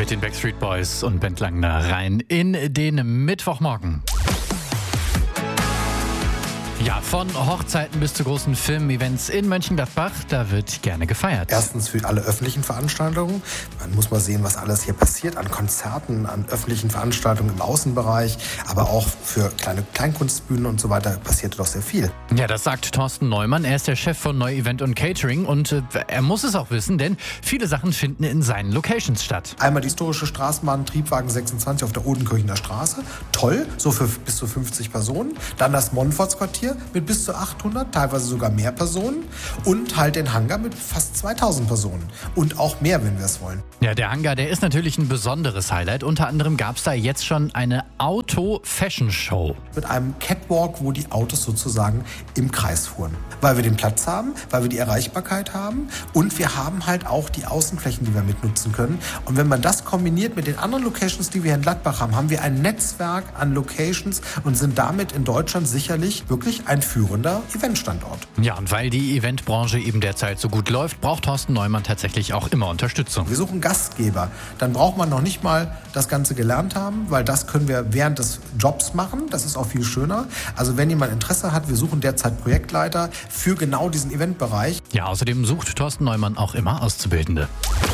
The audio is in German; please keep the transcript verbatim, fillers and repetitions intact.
Mit den Backstreet Boys und Bent Langner rein in den Mittwochmorgen. Ja, von Hochzeiten bis zu großen Filmevents in Mönchengladbach, da wird gerne gefeiert. Erstens für alle öffentlichen Veranstaltungen. Man muss mal sehen, was alles hier passiert an Konzerten, an öffentlichen Veranstaltungen im Außenbereich, aber auch für kleine Kleinkunstbühnen und so weiter passiert doch sehr viel. Ja, das sagt Thorsten Neumann. Er ist der Chef von Neu Event und Catering und äh, er muss es auch wissen, denn viele Sachen finden in seinen Locations statt. Einmal die historische Straßenbahn Triebwagen sechsundzwanzig auf der Odenkirchener Straße. Toll, so für bis zu fünfzig Personen. Dann das Monfortsquartier mit bis zu achthundert, teilweise sogar mehr Personen. Und halt den Hangar mit fast zweitausend Personen. Und auch mehr, wenn wir es wollen. Ja, der Hangar, der ist natürlich ein besonderes Highlight. Unter anderem gab es da jetzt schon eine Auto-Fashion-Show. Mit einem Catwalk, wo die Autos sozusagen im Kreis fuhren. Weil wir den Platz haben, weil wir die Erreichbarkeit haben und wir haben halt auch die Außenflächen, die wir mitnutzen können. Und wenn man das kombiniert mit den anderen Locations, die wir hier in Gladbach haben, haben wir ein Netzwerk an Locations und sind damit in Deutschland sicherlich wirklich ein führender Eventstandort. Ja, und weil die Eventbranche eben derzeit so gut läuft, braucht Thorsten Neumann tatsächlich auch immer Unterstützung. Wir suchen Gastgeber. Dann braucht man noch nicht mal das Ganze gelernt haben, weil das können wir während des Jobs machen. Das ist auch viel schöner. Also wenn jemand Interesse hat, wir suchen derzeit Projektleiter für genau diesen Eventbereich. Ja, außerdem sucht Thorsten Neumann auch immer Auszubildende.